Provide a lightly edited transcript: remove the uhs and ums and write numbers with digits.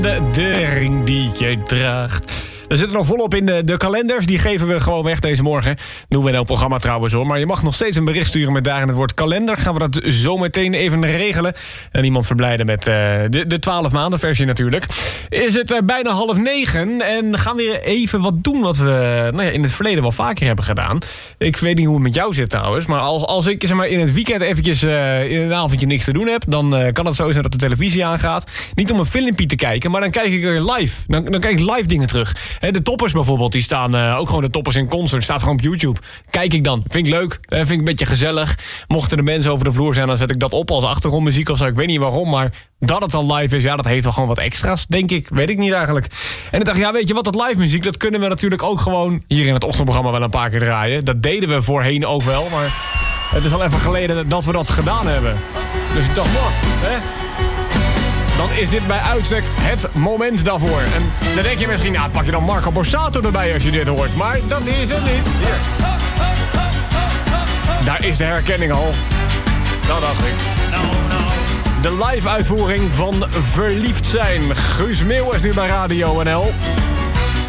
De ring die je draagt. We zitten nog volop in de kalenders. Die geven we gewoon weg deze morgen. Doen we in het programma trouwens hoor. Maar je mag nog steeds een bericht sturen met daarin het woord kalender. Gaan we dat zo meteen even regelen. En iemand verblijden met de 12 maanden versie natuurlijk. Is het bijna 8:30. En gaan we even wat doen wat we in het verleden wel vaker hebben gedaan. Ik weet niet hoe het met jou zit trouwens. Maar als ik zeg maar, in het weekend eventjes in een avondje niks te doen heb. Dan kan het zo zijn dat de televisie aangaat. Niet om een filmpje te kijken. Maar dan kijk ik er live. Dan kijk ik live dingen terug. De toppers bijvoorbeeld, die staan ook gewoon de toppers in concert. Staat gewoon op YouTube. Kijk ik dan. Vind ik leuk. Vind ik een beetje gezellig. Mochten er mensen over de vloer zijn, dan zet ik dat op als achtergrondmuziek of zo. Ik weet niet waarom, maar dat het dan live is, ja, dat heeft wel gewoon wat extra's, denk ik. Weet ik niet eigenlijk. En ik dacht, ja, weet je wat, dat live muziek, dat kunnen we natuurlijk ook gewoon hier in het ochtendprogramma wel een paar keer draaien. Dat deden we voorheen ook wel, maar het is al even geleden dat we dat gedaan hebben. Dus ik dacht, hè? Dan is dit bij uitstek het moment daarvoor. En dan denk je misschien, ja, pak je dan Marco Borsato erbij als je dit hoort. Maar dat is het niet. Hier. Daar is de herkenning al. Dat dacht ik. De live uitvoering van Verliefd zijn. Guus Meeuw is nu bij Radio NL.